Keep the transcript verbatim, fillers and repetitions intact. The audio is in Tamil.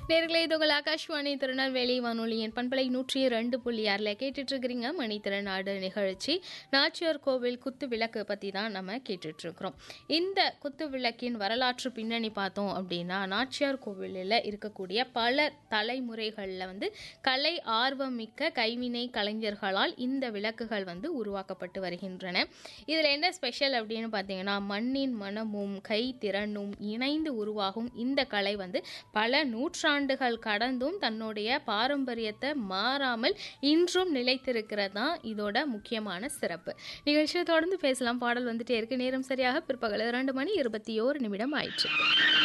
நேர்களே இது உங்கள் ஆகாஷ்வாணி திருநெல்வேலி வானொலியின் பண்பலை நூற்றி ரெண்டு புள்ளி ஆறில் கேட்டுட்டு இருக்கிறீங்க மணித்திறனாடு நிகழ்ச்சி. நாச்சியார் கோவில் குத்து விளக்கு பற்றி தான் நம்ம கேட்டுட்டு இருக்கிறோம். இந்த குத்து விளக்கின் வரலாற்று பின்னணி பார்த்தோம் அப்படின்னா, நாச்சியார் கோவிலில் இருக்கக்கூடிய பல தலைமுறைகளில் வந்து கலை ஆர்வம் மிக்க கைவினை கலைஞர்களால் இந்த விளக்குகள் வந்து உருவாக்கப்பட்டு வருகின்றன. இதில் என்ன ஸ்பெஷல் அப்படின்னு பார்த்தீங்கன்னா, மண்ணின் மனமும் கை திறனும் இணைந்து உருவாகும் இந்த கலை வந்து பல நூற்றாண்டுகள் கடந்தும் தன்னுடைய பாரம்பரியத்தை மாறாமல் இன்றும் நிலைத்திருக்கிறது தான் இதோட முக்கியமான சிறப்பு. நிகழ்ச்சியை தொடர்ந்து பேசலாம். பாடல் வந்துட்டே இருக்கு. நேரம் சரியாக பிற்பகல் இரண்டு மணி இருபத்தி ஓரு நிமிடம் ஆயிடுச்சு.